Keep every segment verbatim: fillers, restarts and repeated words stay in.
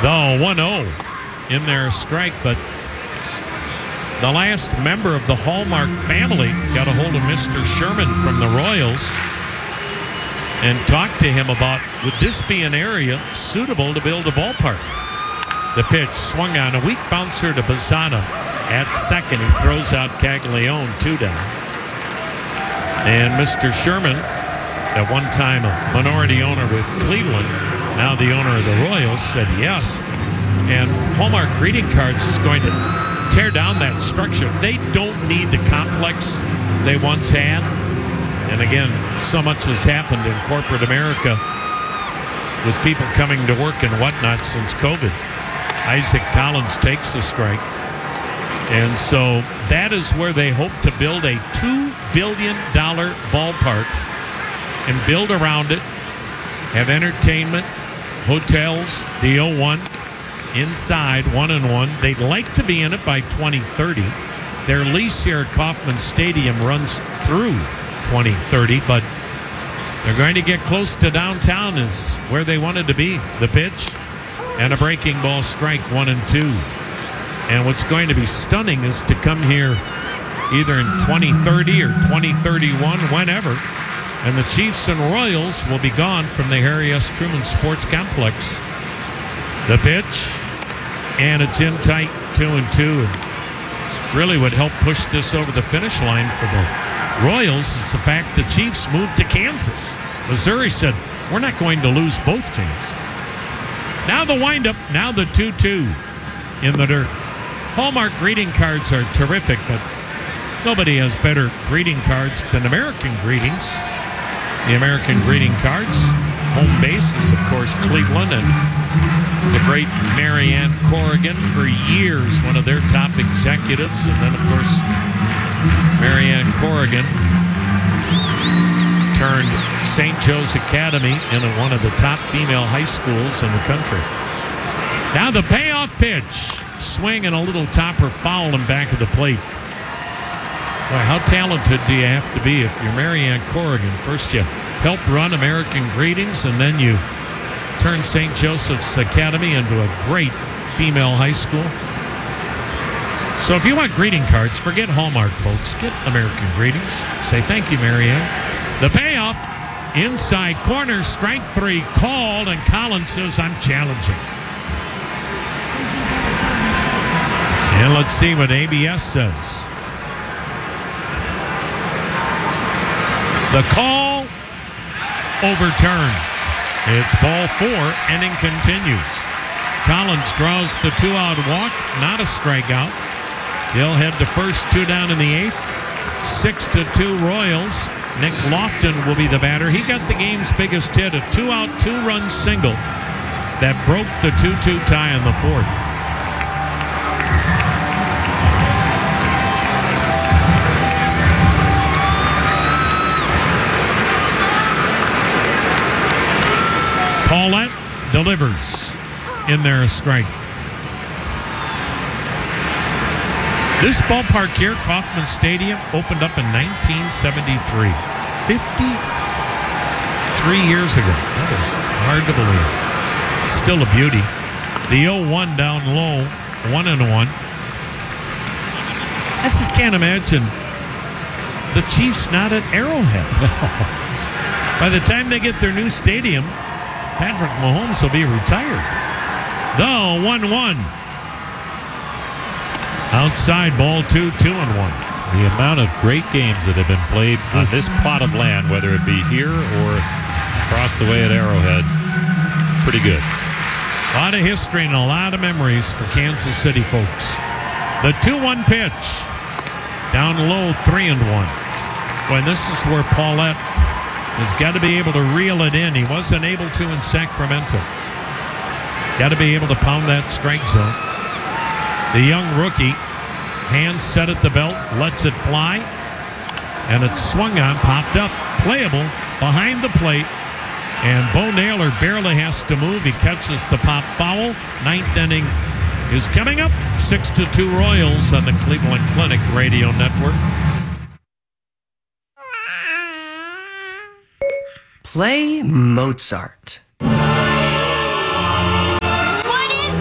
The one oh in their strike, but the last member of the Hallmark family got a hold of Mister Sherman from the Royals and talked to him about, would this be an area suitable to build a ballpark? The pitch swung on, a weak bouncer to Bazzana at second. He throws out Caglione, two down. And Mister Sherman, at one time a minority owner with Cleveland, now the owner of the Royals, said yes. And Hallmark Greeting Cards is going to tear down that structure. They don't need the complex they once had. And again, so much has happened in corporate America with people coming to work and whatnot since COVID. Isaac Collins takes the strike. And so that is where they hope to build a two billion dollars ballpark and build around it, have entertainment, hotels, the oh one, inside, one and one. They'd like to be in it by twenty thirty. Their lease here at Kauffman Stadium runs through twenty thirty, but they're going to get close to downtown is where they wanted to be. The pitch and a breaking ball strike, one and two. And what's going to be stunning is to come here either in twenty thirty or twenty thirty-one, whenever, and the Chiefs and Royals will be gone from the Harry S. Truman Sports Complex. The pitch, and it's in tight, two and two. And really would help push this over the finish line for the Royals is the fact the Chiefs moved to Kansas. Missouri said, we're not going to lose both teams. Now the windup, now the two two in the dirt. Hallmark greeting cards are terrific, but nobody has better greeting cards than American Greetings. The American greeting cards. Home base is, of course, Cleveland, and the great Marianne Corrigan, for years one of their top executives. And then, of course, Marianne Corrigan turned Saint Joe's Academy into one of the top female high schools in the country. Now the payoff pitch. Swing and a little topper foul in back of the plate. Boy, how talented do you have to be if you're Marianne Corrigan? First you help run American Greetings, and then you turn Saint Joseph's Academy into a great female high school. So if you want greeting cards, forget Hallmark, folks. Get American Greetings. Say thank you, Marianne. The payoff, inside corner, strike three called, and Collins says, I'm challenging. And let's see what A B S says. The call overturned. It's ball four. Inning continues. Collins draws the two-out walk. Not a strikeout. He'll head to first, two down in the eighth. Six to two Royals. Nick Lofton will be the batter. He got the game's biggest hit, a two-out, two-run single that broke the two two tie in the fourth. Paulette delivers in their strike. This ballpark here, Kauffman Stadium, opened up in nineteen seventy-three. fifty-three years ago. That is hard to believe. Still a beauty. The oh one down low, one and one. I just can't imagine the Chiefs not at Arrowhead. By the time they get their new stadium, Patrick Mahomes will be retired. The one one. Outside ball two, two and one. The amount of great games that have been played on this plot of land, whether it be here or across the way at Arrowhead, pretty good. A lot of history and a lot of memories for Kansas City folks. The two one pitch. Down low, three and one. Boy, this is where Paulette has got to be able to reel it in. He wasn't able to in Sacramento. Got to be able to pound that strike zone. The young rookie, hands set at the belt, lets it fly, and it's swung on, popped up, playable, behind the plate, and Bo Naylor barely has to move. He catches the pop foul. Ninth inning is coming up. Six to two Royals on the Cleveland Clinic Radio Network. Play Mozart. What is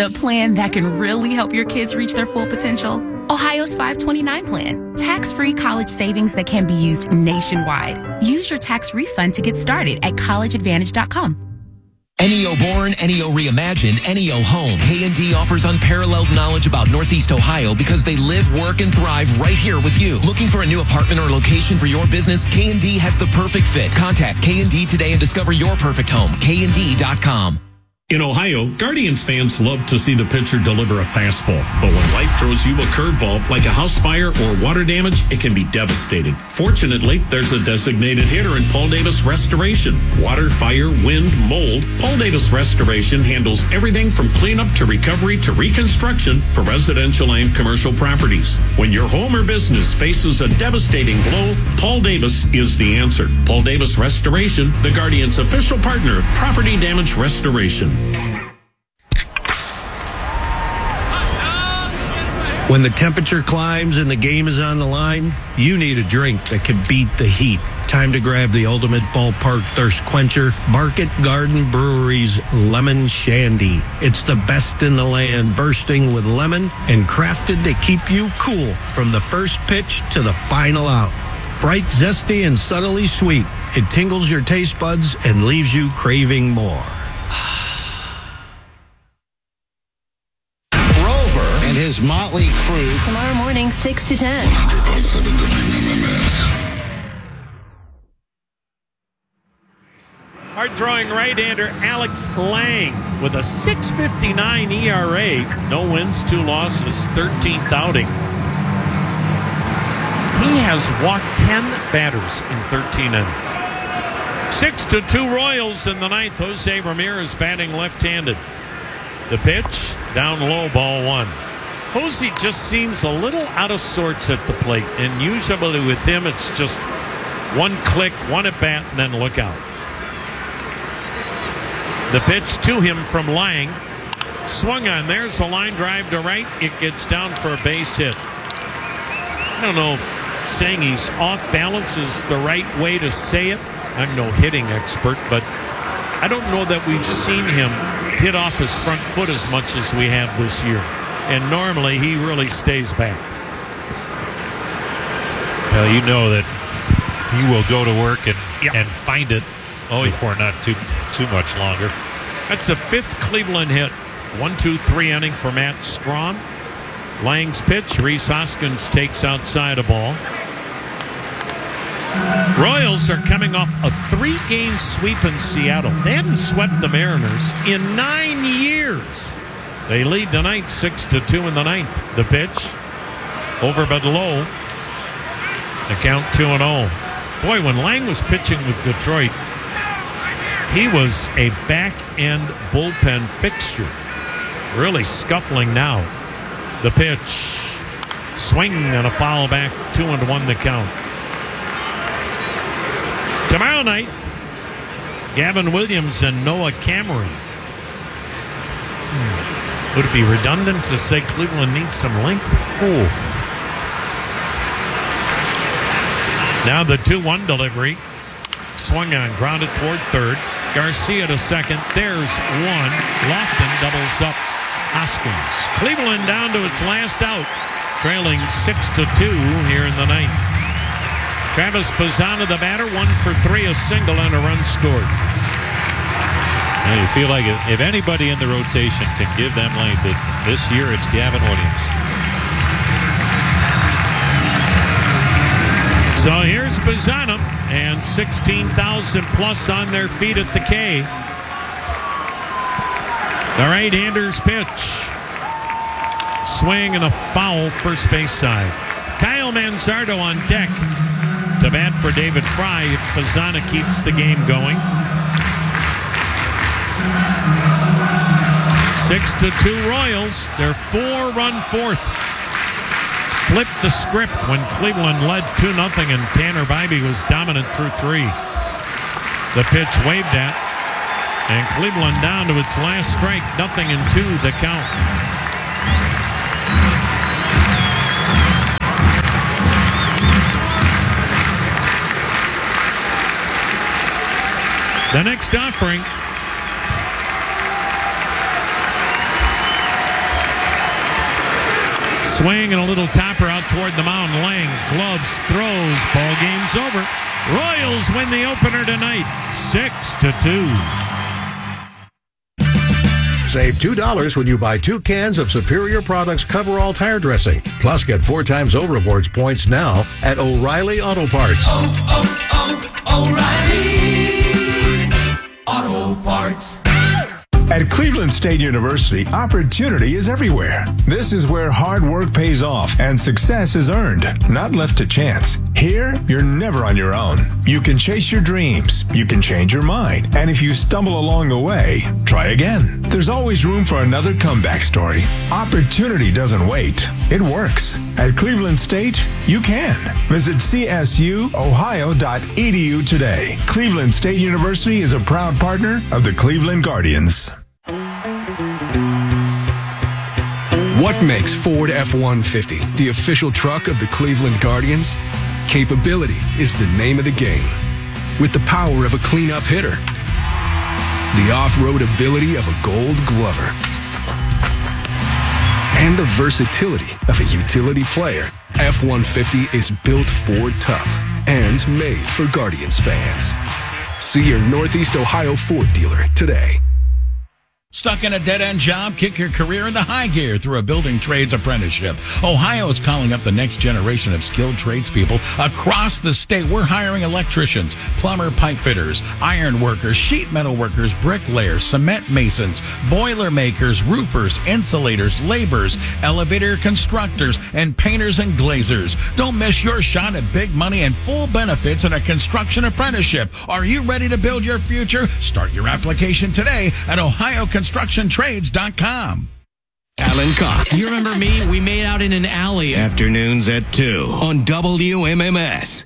The plan that can really help your kids reach their full potential? Ohio's five twenty-nine plan. Tax-free college savings that can be used nationwide. Use your tax refund to get started at college advantage dot com. N E O Born, N E O Reimagined, N E O Home. K and D offers unparalleled knowledge about Northeast Ohio because they live, work, and thrive right here with you. Looking for a new apartment or location for your business? K and D has the perfect fit. Contact K and D today and discover your perfect home. K and D dot com. In Ohio, Guardians fans love to see the pitcher deliver a fastball. But when life throws you a curveball, like a house fire or water damage, it can be devastating. Fortunately, there's a designated hitter in Paul Davis Restoration. Water, fire, wind, mold. Paul Davis Restoration handles everything from cleanup to recovery to reconstruction for residential and commercial properties. When your home or business faces a devastating blow, Paul Davis is the answer. Paul Davis Restoration, the Guardians' official partner of property damage restoration. When the temperature climbs and the game is on the line, you need a drink that can beat the heat. Time to grab the ultimate ballpark thirst quencher, Market Garden Brewery's Lemon Shandy. It's the best in the land, bursting with lemon and crafted to keep you cool from the first pitch to the final out. Bright, zesty, and subtly sweet, it tingles your taste buds and leaves you craving more. And his motley crew. Tomorrow morning, six to ten. Hard-throwing right-hander Alex Lang with a six fifty-nine E R A. No wins, two losses, thirteenth outing. He has walked ten batters in thirteen innings. Six to two Royals in the ninth. Jose Ramirez batting left-handed. The pitch, down low, ball one. Jose just seems a little out of sorts at the plate, and usually with him it's just one click, one at bat, and then look out. The pitch to him from Lang. Swung on. There's a line drive to right. It gets down for a base hit. I don't know if saying he's off balance is the right way to say it. I'm no hitting expert, but I don't know that we've seen him hit off his front foot as much as we have this year. And normally he really stays back. Well, you know that he will go to work and, yep. and find it oh, before not too too much longer. That's the fifth Cleveland hit. One, two, three inning for Matt Strom. Lang's pitch. Rhys Hoskins takes outside a ball. Royals are coming off a three-game sweep in Seattle. They hadn't swept the Mariners in nine years. They lead tonight six to two in the ninth. The pitch over but low. The count two and oh. Boy, when Lang was pitching with Detroit, he was a back-end bullpen fixture. Really scuffling now. The pitch. Swing and a foul back. Two and one the count. Tomorrow night, Gavin Williams and Noah Cameron. Hmm. Would it be redundant to say Cleveland needs some length? Oh. Now the two one delivery. Swung on, grounded toward third. Garcia to second. There's one. Lofton doubles up Hoskins. Cleveland down to its last out, trailing six to two here in the ninth. Travis Pisano, the batter, one for three, a single and a run scored. Well, you feel like if anybody in the rotation can give them length, this year it's Gavin Williams. So here's Pisano and sixteen thousand plus on their feet at the K. The right-hander's pitch. Swing and a foul first base side. Kyle Manzardo on deck to bat for David Fry if Pisano keeps the game going. Six to two Royals. Their four-run fourth. Flipped the script when Cleveland led two nothing and Tanner Bybee was dominant through three. The pitch waved at, and Cleveland down to its last strike. Nothing and two the count. The next offering, Swing and a little topper out toward the mound. Lang gloves, throws. Ball game's over. Royals win the opener tonight, six to two. Save two dollars when you buy two cans of Superior Products Coverall Tire Dressing. Plus, get four times O Rewards points now at O'Reilly Auto Parts. Oh, oh, oh, O'Reilly Auto Parts. At Cleveland State University, opportunity is everywhere. This is where hard work pays off and success is earned, not left to chance. Here, you're never on your own. You can chase your dreams, you can change your mind, and if you stumble along the way, try again. There's always room for another comeback story. Opportunity doesn't wait. It works. At Cleveland State, you can. Visit c s u ohio dot e d u today. Cleveland State University is a proud partner of the Cleveland Guardians. What makes Ford F one fifty the official truck of the Cleveland Guardians? Capability is the name of the game. With the power of a cleanup hitter, the off-road ability of a Gold Glover, and the versatility of a utility player, F one fifty is built Ford tough and made for Guardians fans. See your Northeast Ohio Ford dealer today. Stuck in a dead-end job? Kick your career into high gear through a building trades apprenticeship. Ohio is calling up the next generation of skilled tradespeople across the state. We're hiring electricians, plumber, pipe fitters, iron workers, sheet metal workers, bricklayers, cement masons, boiler makers, roofers, insulators, laborers, elevator constructors, and painters and glazers. Don't miss your shot at big money and full benefits in a construction apprenticeship. Are you ready to build your future? Start your application today at ohio construction trades dot com. Alan Cox. You remember me? We made out in an alley. Afternoons at two on W M M S.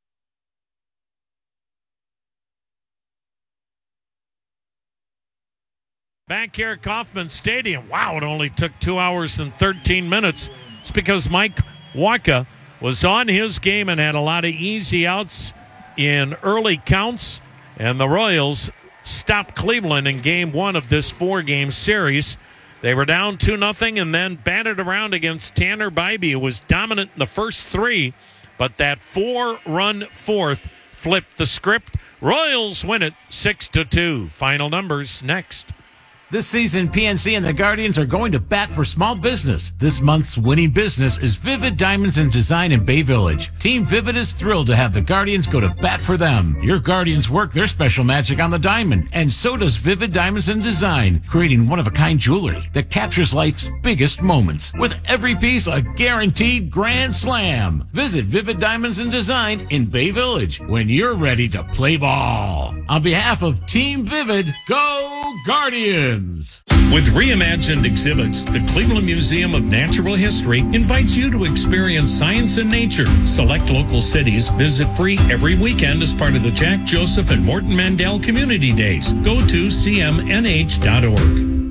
Back here at Kauffman Stadium. Wow, it only took two hours and thirteen minutes. It's because Mike Wacha was on his game and had a lot of easy outs in early counts, and the Royals stopped Cleveland in game one of this four-game series. They were down two nothing and then batted around against Tanner Bybee, who was dominant in the first three, but that four-run fourth flipped the script. Royals win it six to two. Final numbers next. This season, P N C and the Guardians are going to bat for small business. This month's winning business is Vivid Diamonds and Design in Bay Village. Team Vivid is thrilled to have the Guardians go to bat for them. Your Guardians work their special magic on the diamond, and so does Vivid Diamonds and Design, creating one-of-a-kind jewelry that captures life's biggest moments. With every piece a guaranteed grand slam. Visit Vivid Diamonds and Design in Bay Village when you're ready to play ball. On behalf of Team Vivid, go Guardians! With reimagined exhibits, the Cleveland Museum of Natural History invites you to experience science and nature. Select local cities visit free every weekend as part of the Jack Joseph and Morton Mandel Community Days. Go to c m n h dot org.